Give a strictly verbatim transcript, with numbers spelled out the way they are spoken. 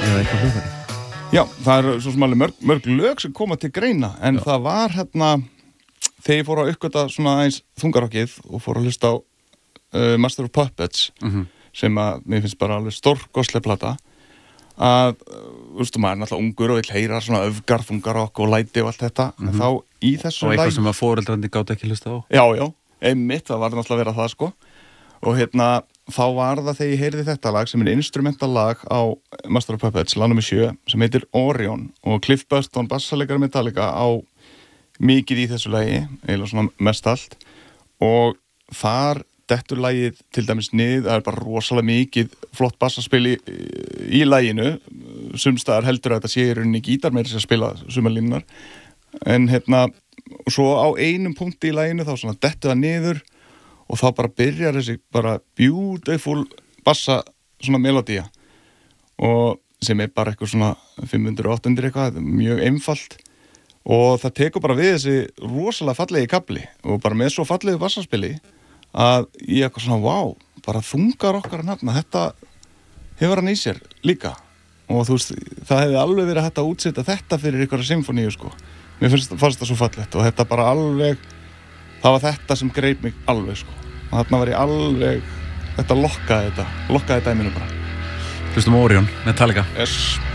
eða eitthvað hljóðfæri? Já, það eru svo sem alveg mörg, mörg lög sem koma til greina, en Já. það var hérna, þegar ég fór að uppgöta svona eins þungarokkið og fór að hlusta á uh, Master of Puppets, Mhm. sem að mér finnst bara alveg stórkostleg plata, að, þú veist, maður er náttúrulega ungur og vill heyra svona öfgar, þungarokk og læti og allt þetta, en þá í þessu Og eitthvað lagi- sem að foreldrarnir gátu ekki hlusta á? Já, já, einmitt, það var náttúrulega að vera það, sko. Og hérna, þá var það þegar ég heyrði þetta lag sem er instrumental lag á Master of Puppets, lag nummer sjö, sem heitir Orion, og Cliff Burton, bassaleikari Metallica, á mikið í þessu lagi, eiginlega svona mest allt, og þar dettur lagið til dæmis nið, það er bara rosalega mikið flott bassaspil í, í laginu, sumstaðar heldur að þetta sé í rauninni gítar meira sem að spila sumarlínunar, en hérna, svo á einum punkti í laginu þá svona dettur það niður, og þá bara byrjar þessi bara beautiful bassa svona melodía og sem er bara eitthvað svona fimm hundruð átta hundruð eitthvað, þetta er mjög einfalt og það tekur bara við þessi rosalega fallegi kapli og bara með svo fallegu bassaspili að ég eitthvað svona, wow, bara þungar okkar nafna, þetta hefur hann í sér líka og þú veist, það hefði alveg verið hægt að útsetja þetta fyrir ykkur symfóníu sko, mér finnst, fannst það svo fallegt og þetta bara alveg, það var þetta sem greip mig alveg sko og þarna var ég alveg, þetta lokkaði þetta lokkaði dæminu bara. Hlustum á Orion, Metallica. Yes.